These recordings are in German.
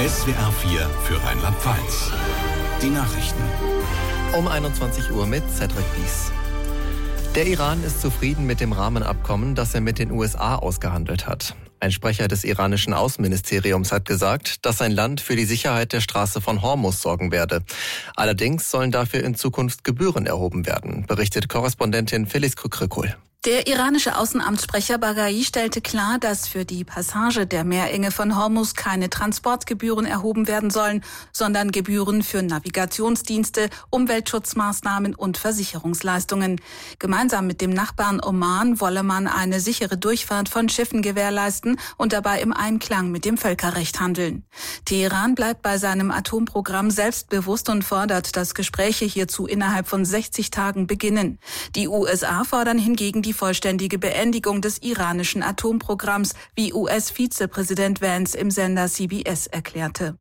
SWR 4 für Rheinland-Pfalz. Die Nachrichten. Um 21 Uhr mit Cedric Bies. Der Iran ist zufrieden mit dem Rahmenabkommen, das er mit den USA ausgehandelt hat. Ein Sprecher des iranischen Außenministeriums hat gesagt, dass sein Land für die Sicherheit der Straße von Hormuz sorgen werde. Allerdings sollen dafür in Zukunft Gebühren erhoben werden, berichtet Korrespondentin Feliz Kukrikul. Der iranische Außenamtssprecher Baghai stellte klar, dass für die Passage der Meerenge von Hormuz keine Transportgebühren erhoben werden sollen, sondern Gebühren für Navigationsdienste, Umweltschutzmaßnahmen und Versicherungsleistungen. Gemeinsam mit dem Nachbarn Oman wolle man eine sichere Durchfahrt von Schiffen gewährleisten und dabei im Einklang mit dem Völkerrecht handeln. Teheran bleibt bei seinem Atomprogramm selbstbewusst und fordert, dass Gespräche hierzu innerhalb von 60 Tagen beginnen. Die USA fordern hingegen die vollständige Beendigung des iranischen Atomprogramms, wie US-Vizepräsident Vance im Sender CBS erklärte.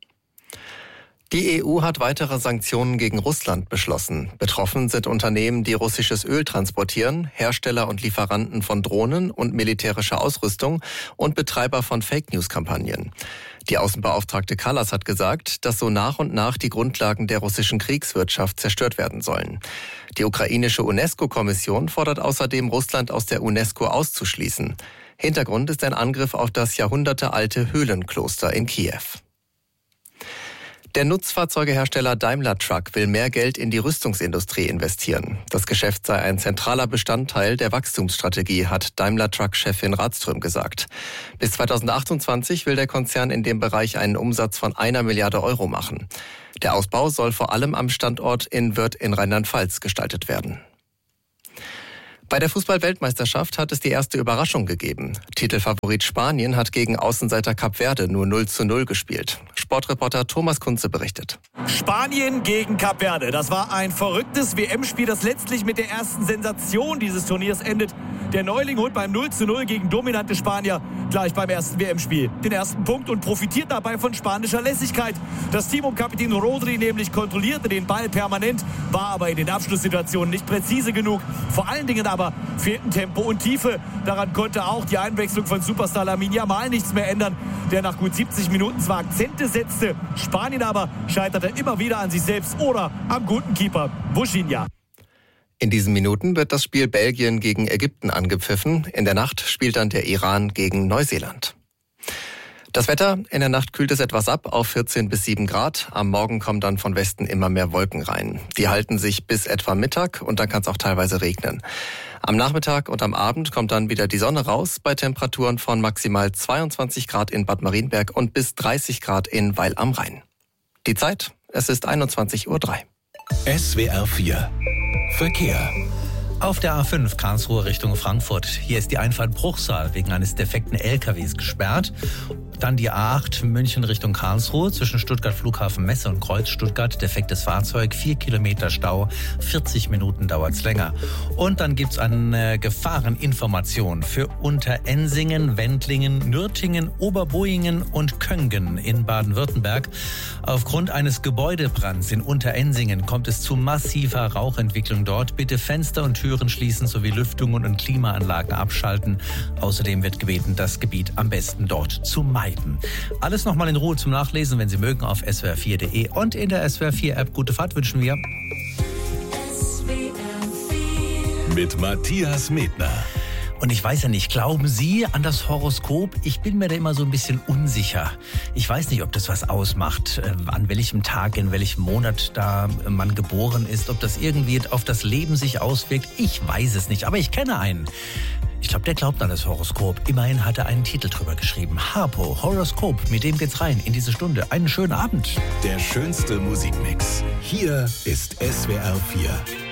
Die EU hat weitere Sanktionen gegen Russland beschlossen. Betroffen sind Unternehmen, die russisches Öl transportieren, Hersteller und Lieferanten von Drohnen und militärischer Ausrüstung und Betreiber von Fake-News-Kampagnen. Die Außenbeauftragte Kallas hat gesagt, dass so nach und nach die Grundlagen der russischen Kriegswirtschaft zerstört werden sollen. Die ukrainische UNESCO-Kommission fordert außerdem, Russland aus der UNESCO auszuschließen. Hintergrund ist ein Angriff auf das jahrhundertealte Höhlenkloster in Kiew. Der Nutzfahrzeugehersteller Daimler Truck will mehr Geld in die Rüstungsindustrie investieren. Das Geschäft sei ein zentraler Bestandteil der Wachstumsstrategie, hat Daimler Truck-Chefin Radström gesagt. Bis 2028 will der Konzern in dem Bereich einen Umsatz von 1 Milliarde Euro machen. Der Ausbau soll vor allem am Standort in Wörth in Rheinland-Pfalz gestaltet werden. Bei der Fußball-Weltmeisterschaft hat es die erste Überraschung gegeben. Titelfavorit Spanien hat gegen Außenseiter Kap Verde nur 0:0 gespielt. Sportreporter Thomas Kunze berichtet. Spanien gegen Kap Verde. Das war ein verrücktes WM-Spiel, das letztlich mit der ersten Sensation dieses Turniers endet. Der Neuling holt beim 0:0 gegen dominante Spanier gleich beim ersten WM-Spiel den ersten Punkt und profitiert dabei von spanischer Lässigkeit. Das Team um Kapitän Rodri nämlich kontrollierte den Ball permanent, war aber in den Abschlusssituationen nicht präzise genug. Vor allen Dingen aber fehlten Tempo und Tiefe. Daran konnte auch die Einwechslung von Superstar Lamine Yamal nichts mehr ändern, der nach gut 70 Minuten zwar Akzente setzte, Spanien aber scheiterte immer wieder an sich selbst oder am guten Keeper Vucinic. In diesen Minuten wird das Spiel Belgien gegen Ägypten angepfiffen. In der Nacht spielt dann der Iran gegen Neuseeland. Das Wetter: In der Nacht kühlt es etwas ab auf 14 bis 7 Grad. Am Morgen kommen dann von Westen immer mehr Wolken rein. Die halten sich bis etwa Mittag und dann kann es auch teilweise regnen. Am Nachmittag und am Abend kommt dann wieder die Sonne raus bei Temperaturen von maximal 22 Grad in Bad Marienberg und bis 30 Grad in Weil am Rhein. Die Zeit: Es ist 21:03 Uhr. SWR 4 Verkehr. Auf der A5 Karlsruhe Richtung Frankfurt. Hier ist die Einfahrt Bruchsal wegen eines defekten LKWs gesperrt. Dann die A8 München Richtung Karlsruhe zwischen Stuttgart Flughafen Messe und Kreuz Stuttgart. Defektes Fahrzeug, 4 Kilometer Stau, 40 Minuten dauert's länger. Und dann gibt's eine Gefahreninformation für Unterensingen, Wendlingen, Nürtingen, Oberboingen und Köngen in Baden-Württemberg. Aufgrund eines Gebäudebrands in Unterensingen kommt es zu massiver Rauchentwicklung dort. Bitte Fenster und Türen schließen sowie Lüftungen und Klimaanlagen abschalten. Außerdem wird gebeten, das Gebiet am besten dort zu meiden. Alles nochmal in Ruhe zum Nachlesen, wenn Sie mögen, auf swr4.de und in der SWR4-App. Gute Fahrt wünschen wir. Mit Matthias Medner. Und ich weiß ja nicht, glauben Sie an das Horoskop? Ich bin mir da immer so ein bisschen unsicher. Ich weiß nicht, ob das was ausmacht, an welchem Tag, in welchem Monat da man geboren ist, ob das irgendwie auf das Leben sich auswirkt. Ich weiß es nicht, aber ich kenne einen. Ich glaube, der glaubt an das Horoskop. Immerhin hat er einen Titel drüber geschrieben. Harpo, Horoskop, mit dem geht's rein in diese Stunde. Einen schönen Abend. Der schönste Musikmix. Hier ist SWR 4.